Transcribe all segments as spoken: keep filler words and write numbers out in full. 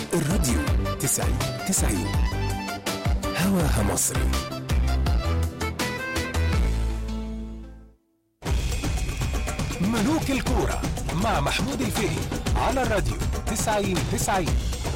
الراديو تسعين تسعين هواها مصري. ملوك الكورة مع محمود الفقي على الراديو تسعين تسعين.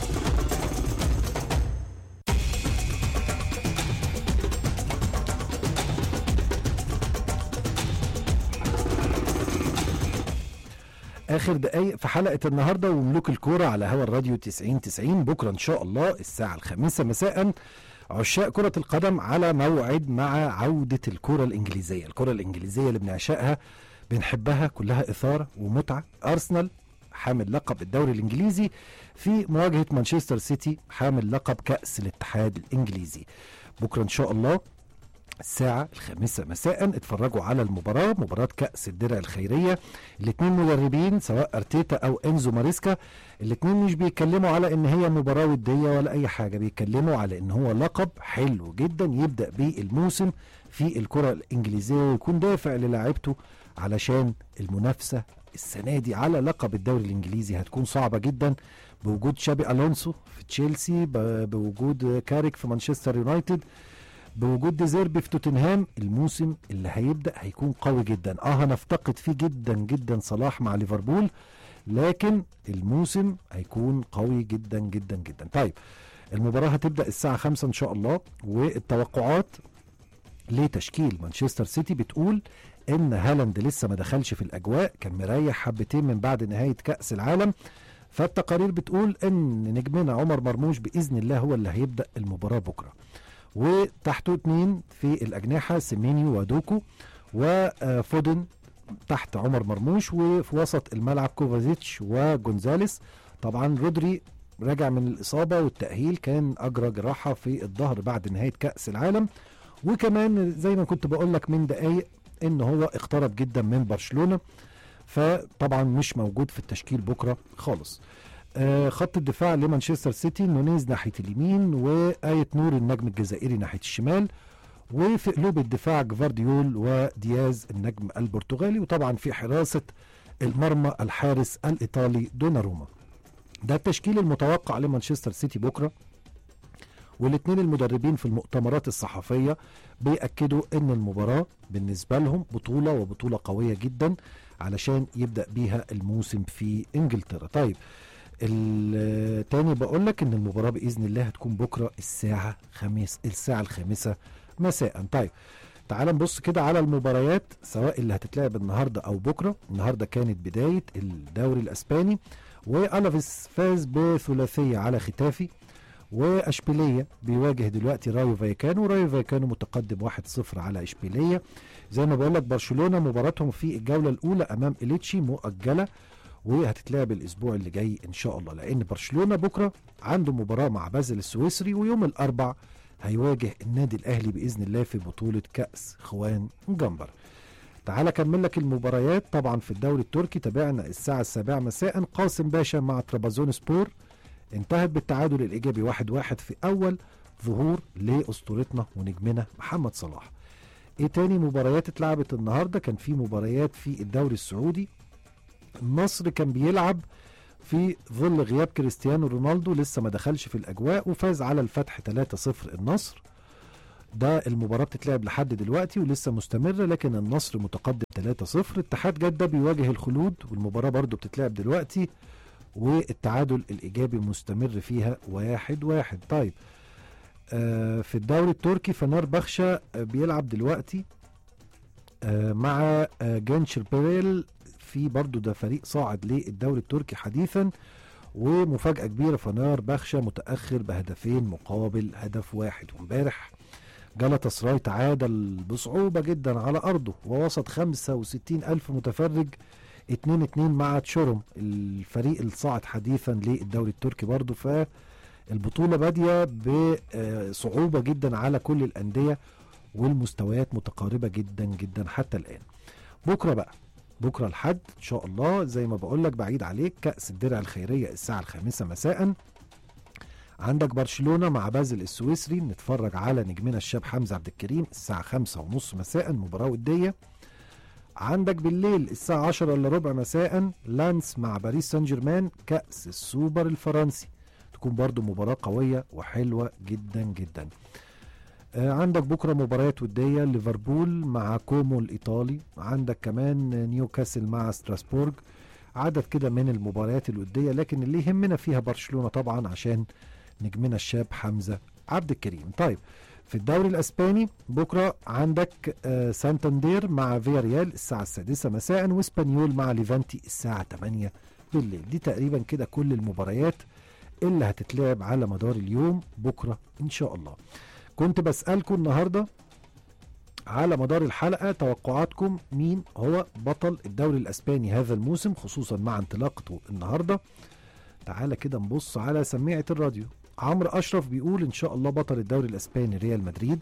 آخر دقايق في حلقة النهاردة وملوك الكورة على هوا الراديو تسعين تسعين. بكرة إن شاء الله الساعة الخامسة مساء عشاق كرة القدم على موعد مع عودة الكرة الإنجليزية. الكرة الإنجليزية اللي بنعشقها بنحبها، كلها إثارة ومتعة. أرسنال حامل لقب الدوري الإنجليزي في مواجهة مانشستر سيتي حامل لقب كأس الاتحاد الإنجليزي. بكرة إن شاء الله الساعة الخامسة مساء اتفرجوا على المباراة، مباراة كأس الدرع الخيرية. الاثنين مدربين سواء ارتيتا او انزو ماريسكا، الاثنين مش بيتكلموا على ان هي مباراة ودية ولا اي حاجة، بيتكلموا على ان هو لقب حلو جدا يبدأ بيه الموسم في الكرة الانجليزية ويكون دافع للاعيبته، علشان المنافسة السنة دي على لقب الدوري الانجليزي هتكون صعبة جدا بوجود شابي الونسو في تشيلسي، بوجود كاريك في مانشستر يونايتد، بوجود ديزيربي في توتنهام. الموسم اللي هيبدأ هيكون قوي جدا. اه هنفتقد فيه جدا جدا صلاح مع ليفربول، لكن الموسم هيكون قوي جدا جدا جدا. طيب المباراة هتبدأ الساعة خمسة ان شاء الله، والتوقعات لتشكيل مانشستر سيتي بتقول ان هالاند لسه ما دخلش في الاجواء، كان مريح حبتين من بعد نهاية كأس العالم، فالتقارير بتقول ان نجمنا عمر مرموش بإذن الله هو اللي هيبدأ المباراة بكرة، وتحته اتنين في الأجنحة سيميني ودوكو، وفودن تحت عمر مرموش، وفي وسط الملعب كوفازيتش وجونزاليس. طبعا رودري راجع من الإصابة والتأهيل، كان أجرى جراحة في الظهر بعد نهاية كأس العالم، وكمان زي ما كنت بقول لك من دقايق إن هو اقترب جدا من برشلونة، فطبعا مش موجود في التشكيل بكرة خالص. آه خط الدفاع لمانشستر سيتي نونيز ناحية اليمين، وآية نور النجم الجزائري ناحية الشمال، وفي قلوب الدفاع جفارديول ودياز النجم البرتغالي، وطبعا في حراسة المرمى الحارس الإيطالي دوناروما. ده التشكيل المتوقع لمانشستر سيتي بكرة، والاثنين المدربين في المؤتمرات الصحفية بيأكدوا ان المباراة بالنسبة لهم بطولة وبطولة قوية جدا علشان يبدأ بيها الموسم في انجلترا. طيب التاني بقول لك ان المباراة بإذن الله هتكون بكرة الساعة خميس الساعة الخامسة مساء. طيب تعال نبص كده على المباريات سواء اللي هتتلعب النهاردة او بكرة. النهاردة كانت بداية الدوري الاسباني، والافيس فاز بثلاثية على ختافي، واشبيلية بيواجه دلوقتي رايو فايكانو، رايو فايكانو متقدم واحد صفر على اشبيلية. زي ما بقول لك برشلونة مباراتهم في الجولة الاولى امام إليتشي مؤجلة، وهتتلعب الاسبوع اللي جاي ان شاء الله، لان برشلونة بكرة عنده مباراة مع بازل السويسري، ويوم الاربع هيواجه النادي الاهلي باذن الله في بطولة كأس خوان جمبر. تعال اكمل لك المباريات. طبعا في الدوري التركي تابعنا الساعة السابعة مساء قاسم باشا مع ترابزون سبور، انتهت بالتعادل الايجابي واحد واحد في اول ظهور لاسطورتنا ونجمنا محمد صلاح. ايه تاني مباريات اتلعبت النهاردة؟ كان في مباريات في الدوري السعودي. النصر كان بيلعب في ظل غياب كريستيانو رونالدو، لسه ما دخلش في الاجواء، وفاز على الفتح ثلاثة صفر النصر. ده المباراة بتتلعب لحد دلوقتي ولسه مستمرة، لكن النصر متقدم ثلاثة صفر. اتحاد جدة بيواجه الخلود والمباراة برضو بتتلعب دلوقتي، والتعادل الايجابي مستمر فيها واحد واحد. طيب آه في الدوري التركي فنار بخشة آه بيلعب دلوقتي آه مع آه جنشر بيريل، في برضو ده فريق صاعد للدوري التركي حديثا، ومفاجأة كبيرة فنار بخشة متأخر بهدفين مقابل هدف واحد. وامبارح جالاتا سراي تعادل بصعوبة جدا على أرضه ووسط خمسة وستين ألف متفرج اتنين اتنين مع تشورم، الفريق الصاعد حديثا للدوري التركي برضو. فالبطولة بادية بصعوبة جدا على كل الأندية، والمستويات متقاربة جدا جدا حتى الآن. بكرة بقى بكرة الحد إن شاء الله زي ما بقولك بعيد عليك كأس الدرع الخيرية الساعة الخامسة مساء. عندك برشلونة مع بازل السويسري، نتفرج على نجمنا الشاب حمزة عبد الكريم الساعة خمسة ونص مساء، مباراة ودية. عندك بالليل الساعة عشرة الا ربع مساء لانس مع باريس سان جيرمان كأس السوبر الفرنسي، هتكون برضو مباراة قوية وحلوة جدا جدا. آه عندك بكرة مباريات ودية، ليفربول مع كومو الإيطالي، عندك كمان نيوكاسل مع ستراسبورج، عدد كده من المباريات الودية، لكن اللي يهمنا فيها برشلونة طبعا عشان نجمنا الشاب حمزة عبد الكريم. طيب في الدوري الاسباني بكره عندك آه سانتاندير مع فيا ريال الساعه السادسة مساء، واسبانيول مع ليفانتي الساعه تمانية بالليل. دي تقريبا كده كل المباريات اللي هتتلعب على مدار اليوم بكره ان شاء الله. كنت بسألكم النهارده على مدار الحلقه توقعاتكم مين هو بطل الدوري الاسباني هذا الموسم، خصوصا مع انطلاقته النهارده. تعالى كده نبص على سميعه الراديو. عمرو اشرف بيقول ان شاء الله بطل الدوري الاسباني ريال مدريد.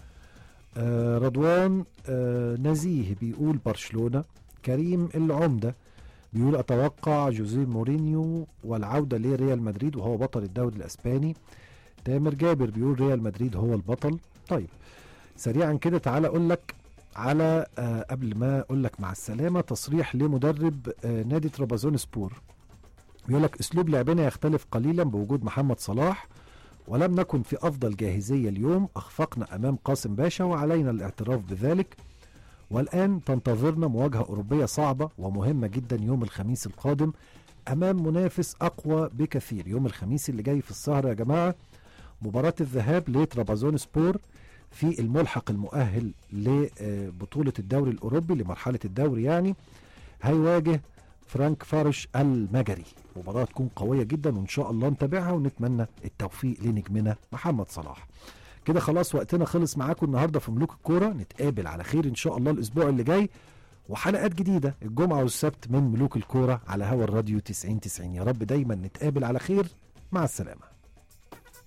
آه رضوان آه نزيه بيقول برشلونة. كريم العمدة بيقول اتوقع جوزيه مورينيو والعودة لريال مدريد وهو بطل الدوري الاسباني. تامر جابر بيقول ريال مدريد هو البطل. طيب سريعا كده تعالى اقول لك على آه قبل ما اقول لك مع السلامة تصريح لمدرب آه نادي ترابزون سبور، بيقول لك اسلوب لعبنا يختلف قليلا بوجود محمد صلاح، ولم نكن في افضل جاهزيه اليوم، اخفقنا امام قاسم باشا وعلينا الاعتراف بذلك، والان تنتظرنا مواجهه اوروبيه صعبه ومهمه جدا يوم الخميس القادم امام منافس اقوى بكثير. يوم الخميس اللي جاي في السهره يا جماعه مباراه الذهاب لترابزون سبور في الملحق المؤهل لبطوله الدوري الاوروبي لمرحله الدوري، يعني هيواجه فرانك فارش المجري. مباراة تكون قوية جدا وان شاء الله نتابعها ونتمنى التوفيق لنجمنا محمد صلاح. كده خلاص وقتنا خلص معاكم النهاردة في ملوك الكورة، نتقابل على خير ان شاء الله الاسبوع اللي جاي وحلقات جديدة الجمعة والسبت من ملوك الكورة على هوا الراديو تسعين تسعين. يا رب دايما نتقابل على خير، مع السلامة.